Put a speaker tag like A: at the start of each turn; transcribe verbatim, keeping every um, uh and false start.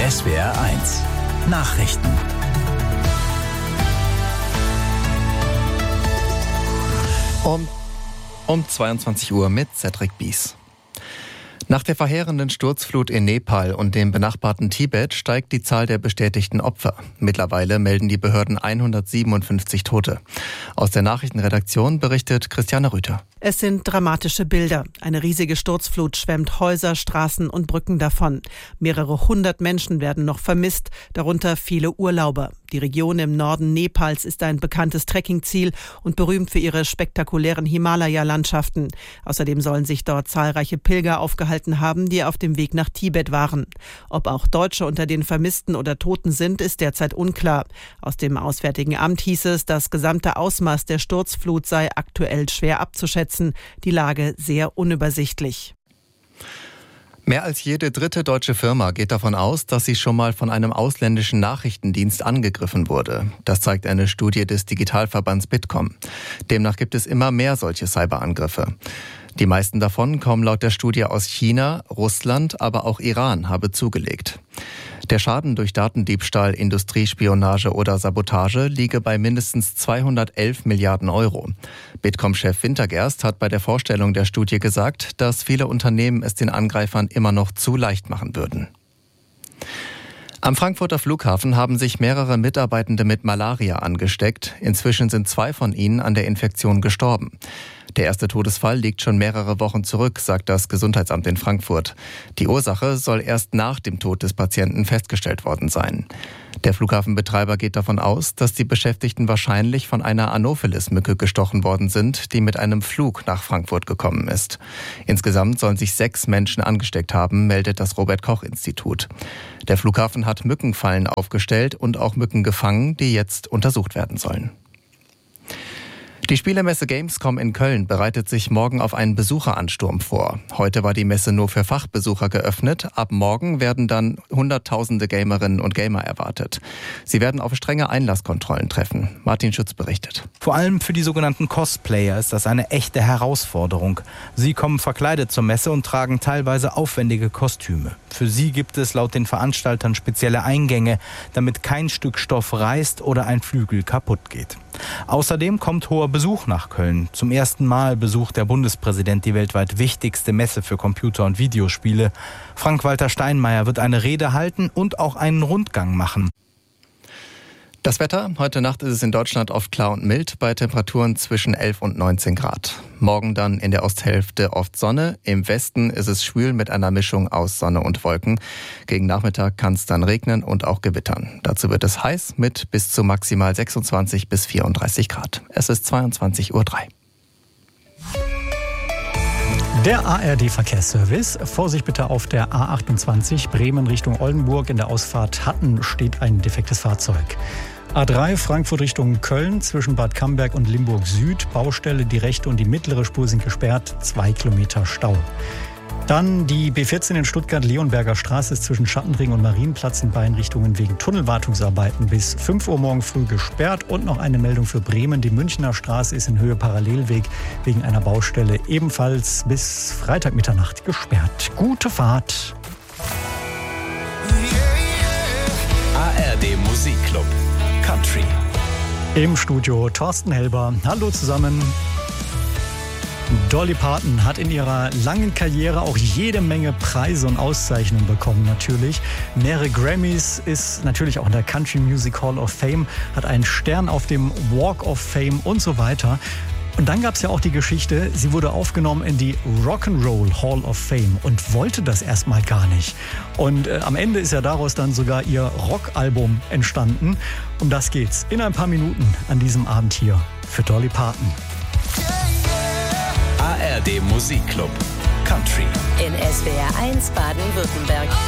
A: S W R eins Nachrichten.
B: Um, um zweiundzwanzig Uhr mit Cedric Bies. Nach der verheerenden Sturzflut in Nepal und dem benachbarten Tibet steigt die Zahl der bestätigten Opfer. Mittlerweile melden die Behörden hundertsiebenundfünfzig Tote. Aus der Nachrichtenredaktion berichtet Christiane Rüther.
C: Es sind dramatische Bilder. Eine riesige Sturzflut schwemmt Häuser, Straßen und Brücken davon. Mehrere hundert Menschen werden noch vermisst, darunter viele Urlauber. Die Region im Norden Nepals ist ein bekanntes Trekkingziel und berühmt für ihre spektakulären Himalaya-Landschaften. Außerdem sollen sich dort zahlreiche Pilger aufgehalten haben, die auf dem Weg nach Tibet waren. Ob auch Deutsche unter den Vermissten oder Toten sind, ist derzeit unklar. Aus dem Auswärtigen Amt hieß es, das gesamte Ausmaß der Sturzflut sei aktuell schwer abzuschätzen. Die Lage sehr unübersichtlich.
B: Mehr als jede dritte deutsche Firma geht davon aus, dass sie schon mal von einem ausländischen Nachrichtendienst angegriffen wurde. Das zeigt eine Studie des Digitalverbands Bitkom. Demnach gibt es immer mehr solche Cyberangriffe. Die meisten davon kommen laut der Studie aus China, Russland, aber auch Iran habe zugelegt. Der Schaden durch Datendiebstahl, Industriespionage oder Sabotage liege bei mindestens zweihundertelf Milliarden Euro. Bitkom-Chef Wintergerst hat bei der Vorstellung der Studie gesagt, dass viele Unternehmen es den Angreifern immer noch zu leicht machen würden. Am Frankfurter Flughafen haben sich mehrere Mitarbeitende mit Malaria angesteckt. Inzwischen sind zwei von ihnen an der Infektion gestorben. Der erste Todesfall liegt schon mehrere Wochen zurück, sagt das Gesundheitsamt in Frankfurt. Die Ursache soll erst nach dem Tod des Patienten festgestellt worden sein. Der Flughafenbetreiber geht davon aus, dass die Beschäftigten wahrscheinlich von einer Anopheles-Mücke gestochen worden sind, die mit einem Flug nach Frankfurt gekommen ist. Insgesamt sollen sich sechs Menschen angesteckt haben, meldet das Robert-Koch-Institut. Der Flughafen hat Mückenfallen aufgestellt und auch Mücken gefangen, die jetzt untersucht werden sollen. Die Spielemesse Gamescom in Köln bereitet sich morgen auf einen Besucheransturm vor. Heute war die Messe nur für Fachbesucher geöffnet. Ab morgen werden dann Hunderttausende Gamerinnen und Gamer erwartet. Sie werden auf strenge Einlasskontrollen treffen. Martin Schütz berichtet.
D: Vor allem für die sogenannten Cosplayer ist das eine echte Herausforderung. Sie kommen verkleidet zur Messe und tragen teilweise aufwendige Kostüme. Für sie gibt es laut den Veranstaltern spezielle Eingänge, damit kein Stück Stoff reißt oder ein Flügel kaputt geht. Außerdem kommt hoher Besuch nach Köln. Zum ersten Mal besucht der Bundespräsident die weltweit wichtigste Messe für Computer- und Videospiele. Frank-Walter Steinmeier wird eine Rede halten und auch einen Rundgang machen.
B: Das Wetter: Heute Nacht ist es in Deutschland oft klar und mild, bei Temperaturen zwischen elf und neunzehn Grad. Morgen dann in der Osthälfte oft Sonne. Im Westen ist es schwül mit einer Mischung aus Sonne und Wolken. Gegen Nachmittag kann es dann regnen und auch gewittern. Dazu wird es heiß mit bis zu maximal sechsundzwanzig bis vierunddreißig Grad. Es ist zweiundzwanzig Uhr drei.
E: Der A R D-Verkehrsservice. Vorsicht bitte auf der A achtundzwanzig Bremen Richtung Oldenburg. In der Ausfahrt Hatten steht ein defektes Fahrzeug. A drei Frankfurt Richtung Köln zwischen Bad Camberg und Limburg Süd. Baustelle, die rechte und die mittlere Spur sind gesperrt. Zwei Kilometer Stau. Dann die B vierzehn in Stuttgart, Leonberger Straße ist zwischen Schattenring und Marienplatz in beiden Richtungen wegen Tunnelwartungsarbeiten bis fünf Uhr morgen früh gesperrt. Und noch eine Meldung für Bremen. Die Münchner Straße ist in Höhe Parallelweg wegen einer Baustelle ebenfalls bis Freitag Mitternacht gesperrt. Gute Fahrt.
A: A R D Musikclub Country.
E: Im Studio Thorsten Helber. Hallo zusammen. Dolly Parton hat in ihrer langen Karriere auch jede Menge Preise und Auszeichnungen bekommen natürlich. Mehrere Grammys, ist natürlich auch in der Country Music Hall of Fame, hat einen Stern auf dem Walk of Fame und so weiter. Und dann gab es ja auch die Geschichte, sie wurde aufgenommen in die Rock'n'Roll Hall of Fame und wollte das erstmal gar nicht. Und äh, am Ende ist ja daraus dann sogar ihr Rockalbum entstanden. Um das geht's in ein paar Minuten an diesem Abend hier für Dolly Parton.
A: A R D Musikclub Country.
F: In S W R eins Baden-Württemberg.